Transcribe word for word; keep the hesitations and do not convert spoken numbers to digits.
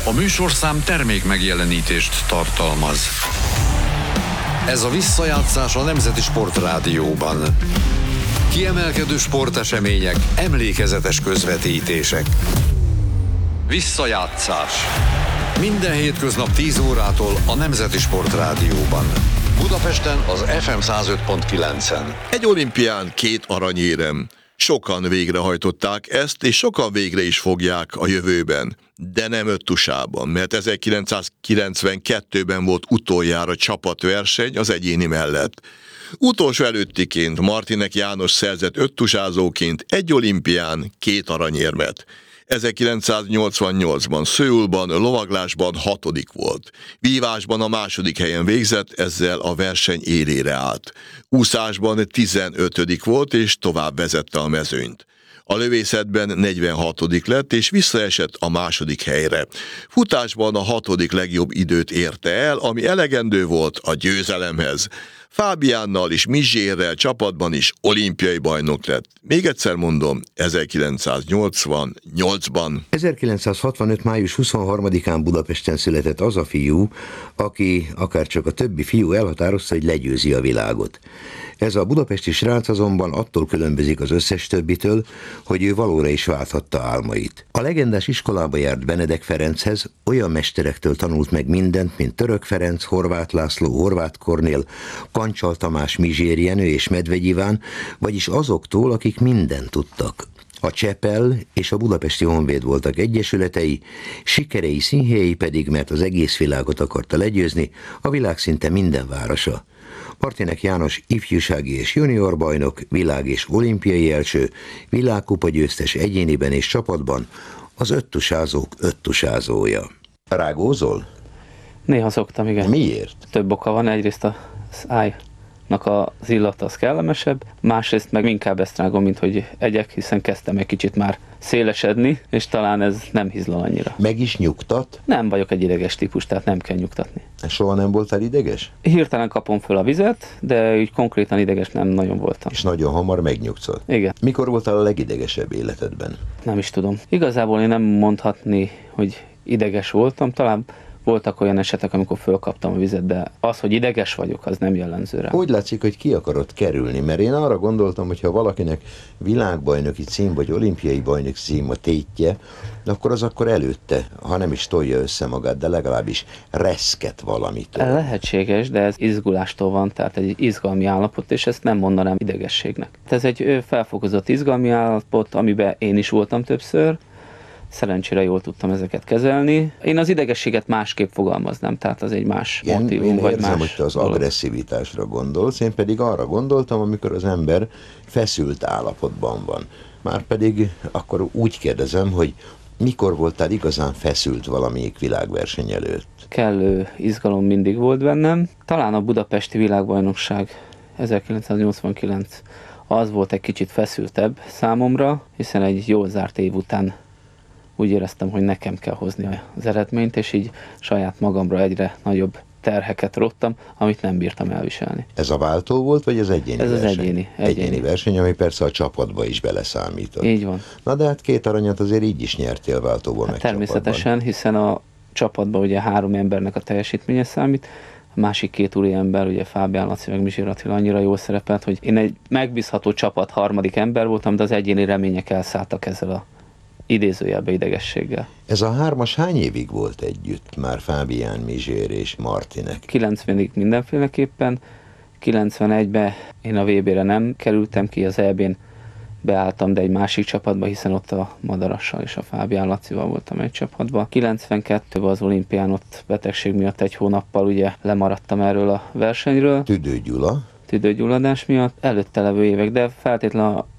A műsorszám termék megjelenítést tartalmaz. Ez a visszajátszás a Nemzeti Sportrádióban. Kiemelkedő sportesemények, emlékezetes közvetítések. Visszajátszás. Minden hétköznap tíz órától a Nemzeti Sportrádióban. Budapesten az ef em száz öt pont kilencen. Egy olimpián két aranyérem. Sokan végrehajtották ezt, és sokan végre is fogják a jövőben. De nem öttusában, mert ezerkilencszázkilencvenkettőben volt utoljára csapatverseny az egyéni mellett. Utolsó előttiként Martinek János szerzett öttusázóként egy olimpián két aranyérmet. ezerkilencszáznyolcvannyolcban Szöulban lovaglásban hatodik volt. Vívásban a második helyen végzett, ezzel a verseny élére állt. Úszásban tizenötödik volt, és tovább vezette a mezőnyt. A lövészetben negyvenhatodik lett, és visszaesett a második helyre. Futásban a hatodik legjobb időt érte el, ami elegendő volt a győzelemhez. Fábiánnal és Mizsérrel csapatban is olimpiai bajnok lett. Még egyszer mondom, ezerkilencszáznyolcvannyolcban. ezerkilencszázhatvanöt. május huszonharmadikán Budapesten született az a fiú, aki akárcsak a többi fiú elhatározta, hogy legyőzi a világot. Ez a budapesti srác azonban attól különbözik az összes többitől, hogy ő valóra is válthatta álmait. A legendás iskolába járt Benedek Ferenchez, olyan mesterektől tanult meg mindent, mint Török Ferenc, Horváth László, Horváth Kornél, Kancsal Tamás, Mizsér Jenő és Medvegy Iván, vagyis azoktól, akik mindent tudtak. A Csepel és a Budapesti Honvéd voltak egyesületei, sikerei, színhelyi pedig, mert az egész világot akarta legyőzni, a világ szinte minden városa. Martinek János ifjúsági és junior bajnok, világ és olimpiai első, világkupa győztes egyéniben és csapatban, az öttusázók öttusázója. Rágózol? Néha szoktam, igen. Miért? Több oka van, egyrészt az ájnak az illata az kellemesebb, másrészt meg inkább ezt rágom, mint hogy egyek, hiszen kezdtem egy kicsit már szélesedni, és talán ez nem hizlal annyira. Meg is nyugtat? Nem vagyok egy ideges típus, tehát nem kell nyugtatni. Soha nem voltál ideges? Hirtelen kapom föl a vizet, de úgy konkrétan ideges nem nagyon voltam. És nagyon hamar megnyugszol? Igen. Mikor voltál a legidegesebb életedben? Nem is tudom. Igazából én nem mondhatni, hogy ideges voltam, talán voltak olyan esetek, amikor fölkaptam a vizet, de az, hogy ideges vagyok, az nem jellemző rá. Úgy látszik, hogy ki akarod kerülni, mert én arra gondoltam, hogy ha valakinek világbajnoki cím vagy olimpiai bajnoki cím a tétje, akkor az akkor előtte, ha nem is tolja össze magát, de legalábbis reszket valamitől. Lehetséges, de ez izgulástól van, tehát egy izgalmi állapot, és ezt nem mondanám idegességnek. Ez egy felfokozott izgalmi állapot, amiben én is voltam többször, szerencsére jól tudtam ezeket kezelni. Én az idegességet másképp fogalmaznám, tehát az egy más én, motivum, én vagy érzem, más hogy te az dolog. agresszivitásra gondolsz, én pedig arra gondoltam, amikor az ember feszült állapotban van. Márpedig akkor úgy kérdezem, hogy mikor voltál igazán feszült valamelyik világverseny előtt? Kellő izgalom mindig volt bennem. Talán a budapesti világbajnokság ezerkilencszáznyolcvankilenc az volt egy kicsit feszültebb számomra, hiszen egy jól zárt év után úgy éreztem, hogy nekem kell hozni az eredményt, és így saját magamra egyre nagyobb terheket rottam, amit nem bírtam elviselni. Ez a váltó volt, vagy az egyéni Ez verseny? az egyéni, Egyéni. egyéni verseny, ami persze a csapatba is beleszámított. Így van. Na de hát két aranyat azért így is nyertél váltóból, Hát meg természetesen, csapatban. hiszen a csapatban ugye három embernek a teljesítménye számít, a másik két úriember, ugye Fábián Laci meg Mizsér Attila annyira jól szerepelt, hogy én egy megbízható csapat harmadik ember voltam, de az egyéni remények elszálltak ezzel a idézőjelbe idegességgel. Ez a hármas hány évig volt együtt már Fábián, Mizsér és Martinek? kilencvenig mindenféleképpen, kilencvenegyben én a vé bére nem kerültem ki, az é bén beálltam, de egy másik csapatba, hiszen ott a Madarassal és a Fábián Lacival voltam egy csapatban. kilencvenkettőben az olimpián ott betegség miatt egy hónappal ugye lemaradtam erről a versenyről. Tüdő Gyula. Tüdőgyulladás miatt, előtte levő évek, de feltétlenül